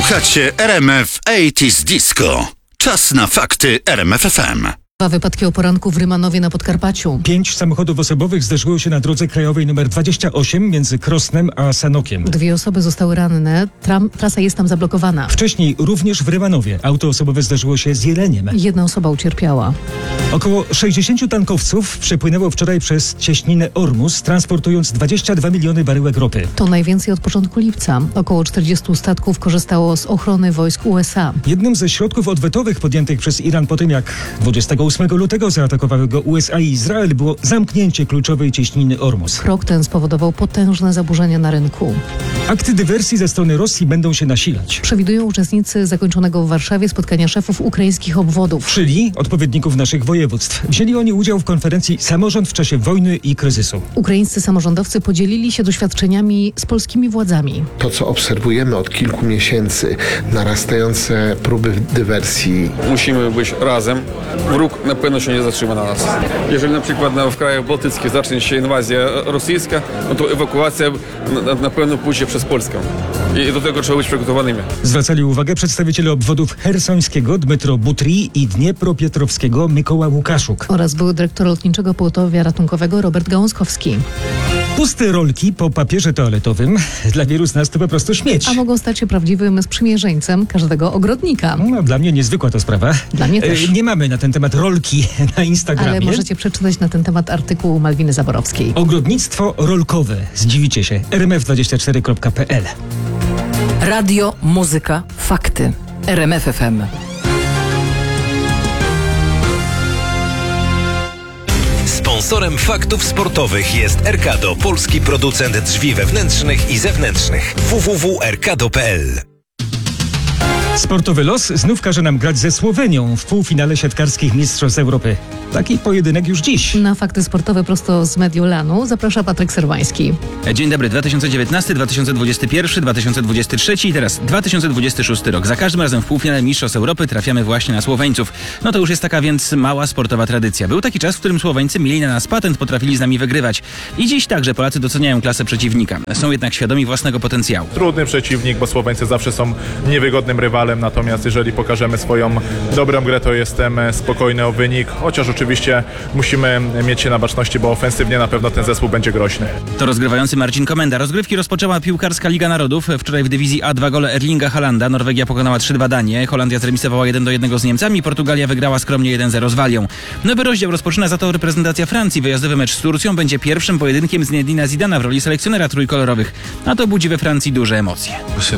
Słuchacie RMF 80s Disco. Czas na fakty RMF FM. 2 wypadki o poranku w Rymanowie na Podkarpaciu. 5 samochodów osobowych zderzyło się na drodze krajowej nr 28 między Krosnem a Sanokiem. 2 osoby zostały ranne. Trasa jest tam zablokowana. Wcześniej również w Rymanowie auto osobowe zderzyło się z Jeleniem. 1 osoba ucierpiała. Około 60 tankowców przepłynęło wczoraj przez cieśninę Ormus, transportując 22 miliony baryłek ropy. To najwięcej od początku lipca. Około 40 statków korzystało z ochrony wojsk USA. Jednym ze środków odwetowych podjętych przez Iran po tym, jak 28 lutego zaatakowały go USA i Izrael, było zamknięcie kluczowej cieśniny Ormus. Krok ten spowodował potężne zaburzenia na rynku. Akty dywersji ze strony Rosji będą się nasilać. Przewidują uczestnicy zakończonego w Warszawie spotkania szefów ukraińskich obwodów. Czyli odpowiedników naszych województw. Wzięli oni udział w konferencji Samorząd w czasie wojny i kryzysu. Ukraińscy samorządowcy podzielili się doświadczeniami z polskimi władzami. To, co obserwujemy od kilku miesięcy, narastające próby dywersji. Musimy być razem. Wróg na pewno się nie zatrzyma na nas. Jeżeli na przykład w krajach bałtyckich zacznie się inwazja rosyjska, no to ewakuacja na pewno pójdzie przez Polskę. I do tego trzeba być przygotowanymi. Zwracali uwagę przedstawiciele obwodów chersońskiego Dmytro Butri i Dniepropietrowskiego Mykoła Łukaszuk. Oraz były dyrektor lotniczego pogotowia ratunkowego Robert Gałązkowski. Puste rolki po papierze toaletowym dla wielu z nas to po prostu śmieć. A mogą stać się prawdziwym sprzymierzeńcem każdego ogrodnika. No, dla mnie niezwykła to sprawa. Dla mnie też. Nie mamy na ten temat rolki na Instagramie. Ale możecie przeczytać na ten temat artykuł Malwiny Zaborowskiej. Ogrodnictwo rolkowe. Zdziwicie się. rmf24.pl. Radio, muzyka, fakty. RMF FM. Sponsorem faktów sportowych jest Erkado, polski producent drzwi wewnętrznych i zewnętrznych. www.erkado.pl. Sportowy los znów każe nam grać ze Słowenią w półfinale siatkarskich Mistrzostw Europy. Taki pojedynek już dziś. Na fakty sportowe prosto z Mediolanu zaprasza Patryk Serwański. Dzień dobry, 2019, 2021, 2023 i teraz 2026 rok. Za każdym razem w półfinale Mistrzostw Europy trafiamy właśnie na Słoweńców. No to już jest taka więc mała sportowa tradycja. Był taki czas, w którym Słoweńcy mieli na nas patent, potrafili z nami wygrywać. I dziś także Polacy doceniają klasę przeciwnika. Są jednak świadomi własnego potencjału. Trudny przeciwnik, bo Słoweńcy zawsze są niewygodnym rywalem, natomiast jeżeli pokażemy swoją dobrą grę, to jestem spokojny o wynik, chociaż oczywiście musimy mieć się na baczności, bo ofensywnie na pewno ten zespół będzie groźny. To rozgrywający Marcin Komenda. Rozgrywki rozpoczęła piłkarska Liga Narodów. Wczoraj w dywizji A 2 gole Erlinga Haalanda. Norwegia pokonała 3-2 Danię. Holandia zremisowała 1-1 z Niemcami. Portugalia wygrała skromnie 1-0 z Walią. Nowy rozdział rozpoczyna za to reprezentacja Francji. Wyjazdowy mecz z Turcją będzie pierwszym pojedynkiem Zinedina Zidana w roli selekcjonera trójkolorowych. A to budzi we Francji duże emocje.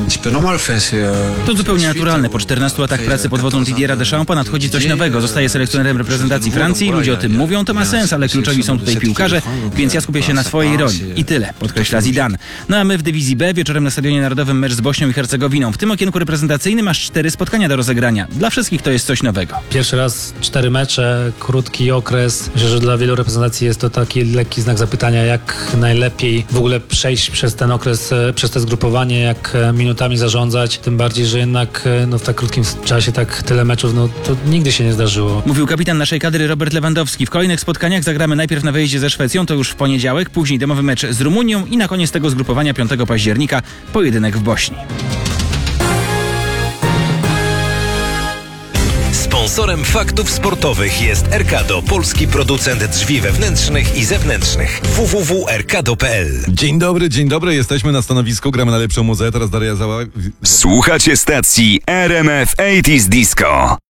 To zupełnie naturalne. Po 14 latach pracy pod wodzą Didiera Deschampa nadchodzi coś nowego. Zostaje selekcjonerem reprezentacji Francji. Ludzie o tym mówią, to ma sens, ale kluczowi są tutaj piłkarze, więc ja skupię się na swojej roli. I tyle, podkreśla Zidane. No a my w dywizji B wieczorem na Stadionie Narodowym mecz z Bośnią i Hercegowiną. W tym okienku reprezentacyjnym aż 4 spotkania do rozegrania. Dla wszystkich to jest coś nowego. Pierwszy raz 4 mecze, krótki okres. Myślę, że dla wielu reprezentacji jest to taki lekki znak zapytania, jak najlepiej w ogóle przejść przez ten okres, przez to zgrupowanie, jak minutami zarządzać. Tym bardziej, że jednak w tak krótkim czasie tak tyle meczów, to nigdy się nie zdarzyło. Mówił kapitan naszej kadry Robert Lewandowski. W kolejnych spotkaniach zagramy najpierw na wyjeździe ze Szwecją, to już w poniedziałek, później domowy mecz z Rumunią i na koniec tego zgrupowania 5 października pojedynek w Bośni. Sponsorem faktów sportowych jest Erkado, polski producent drzwi wewnętrznych i zewnętrznych. www.erkado.pl. Dzień dobry, jesteśmy na stanowisku, gramy na lepszą muzykę, teraz Daria Zała. Słuchacie stacji RMF 80s Disco.